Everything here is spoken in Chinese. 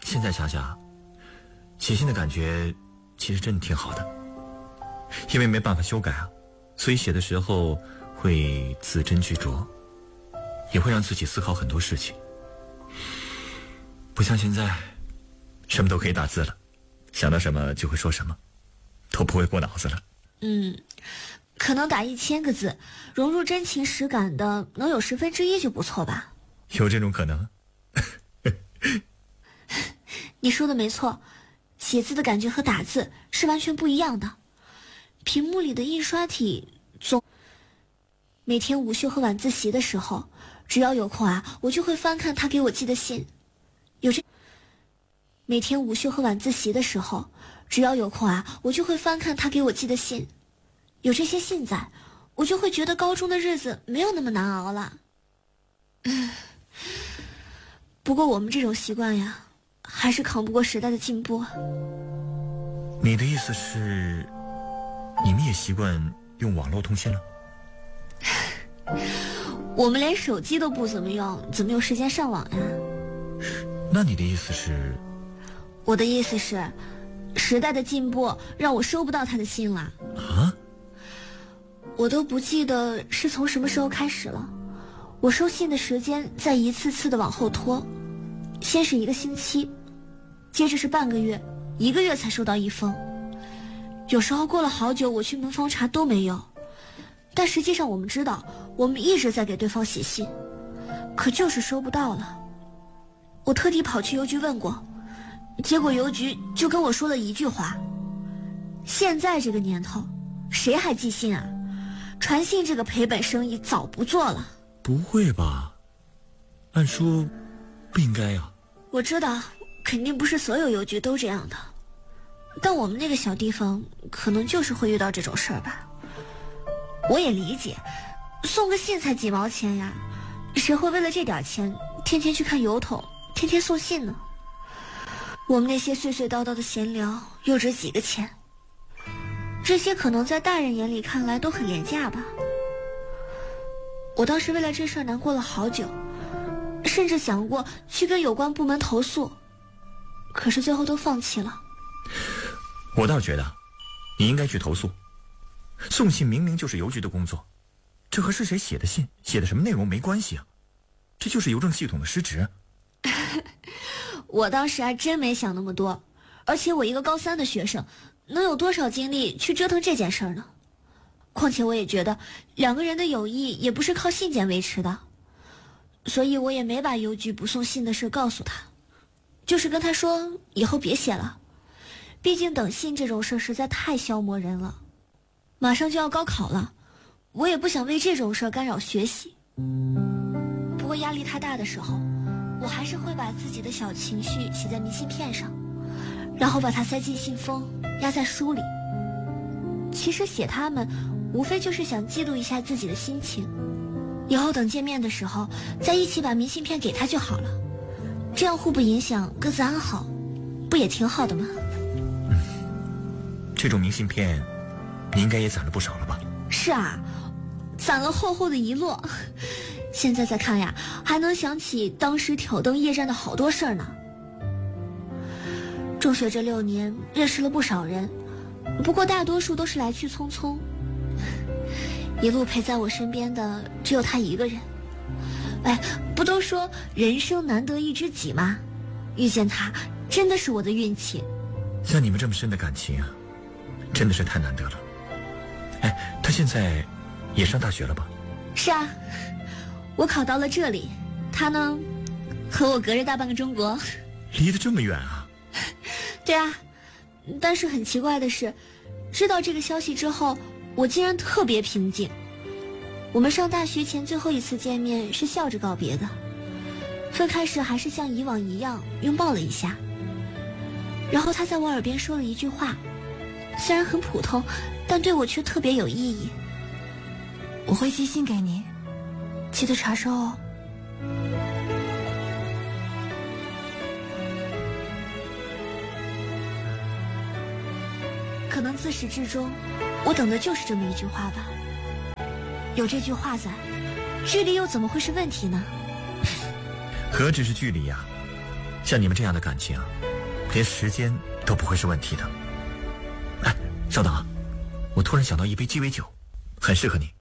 现在想想，写信的感觉其实真的挺好的，因为没办法修改啊，所以写的时候会字斟句酌，也会让自己思考很多事情。不像现在，什么都可以打字了，想到什么就会说什么，都不会过脑子了。 可能打1000个字，融入真情实感的能有1/10就不错吧。 有这种可能？ 你说的没错，写字的感觉和打字是完全不一样的。屏幕里的印刷体每天午休和晚自习的时候，只要有空啊，我就会翻看他给我寄的信。每天午休和晚自习的时候，只要有空啊，我就会翻看他给我寄的信。有这些信在，我就会觉得高中的日子没有那么难熬了。不过我们这种习惯呀，还是扛不过时代的进步。 你的意思是，你们也习惯用网络通信了？ 我们连手机都不怎么用，怎么有时间上网呀？ 那你的意思是？ 我的意思是，时代的进步让我收不到他的信了。 啊？ 我都不记得是从什么时候开始了，我收信的时间在一次次的往后拖，先是1个星期，接着是半个月，1个月才收到1封。有时候过了好久，我去门房查都没有。但实际上我们知道，我们一直在给对方写信，可就是收不到了。我特地跑去邮局问过，结果邮局就跟我说了一句话：现在这个年头，谁还寄信啊？传信这个赔本生意早不做了。 不会吧？按说不应该呀。 我知道，肯定不是所有邮局都这样的，但我们那个小地方可能就是会遇到这种事儿吧。我也理解，送个信才几毛钱呀，谁会为了这点钱天天去看邮筒，天天送信呢？我们那些碎碎叨叨的闲聊又值几个钱？这些可能在大人眼里看来都很廉价吧。我当时为了这事儿难过了好久，甚至想过去跟有关部门投诉，可是最后都放弃了。 我倒觉得你应该去投诉。送信明明就是邮局的工作，这和是谁写的信，写的什么内容没关系啊，这就是邮政系统的失职。 我当时还真没想那么多，而且我一个高3的学生，能有多少精力去折腾这件事儿呢？况且我也觉得2个人的友谊也不是靠信件维持的，所以我也没把邮局不送信的事告诉他，就是跟他说以后别写了，毕竟等信这种事实在太消磨人了。马上就要高考了，我也不想为这种事干扰学习。不过压力太大的时候，我还是会把自己的小情绪写在明信片上，然后把它塞进信封，压在书里。其实写它们无非就是想记录一下自己的心情，以后等见面的时候再一起把明信片给他就好了，这样互不影响，各自安好，不也挺好的吗？ 这种明信片你应该也攒了不少了吧？ 是啊，攒了厚厚的一摞。现在再看呀，还能想起当时挑灯夜战的好多事儿呢。中学这6年认识了不少人，不过大多数都是来去匆匆，一路陪在我身边的只有他一个人。哎，不都说人生难得一知己吗？遇见他真的是我的运气。 像你们这么深的感情啊，真的是太难得了。哎，他现在也上大学了吧？ 是啊，我考到了这里，他呢，和我隔着大半个中国。 离得这么远啊？ 对啊，但是很奇怪的是，知道这个消息之后，我竟然特别平静。我们上大学前最后一次见面是笑着告别的，分开时还是像以往一样拥抱了一下，然后他在我耳边说了一句话，虽然很普通，但对我却特别有意义。 我会寄信给你，记得查收哦。 可能自始至终，我等的就是这么一句话吧。有这句话在，距离又怎么会是问题呢？ 何止是距离呀， 像你们这样的感情，连时间都不会是问题的。哎，稍等啊，我突然想到一杯鸡尾酒，很适合你。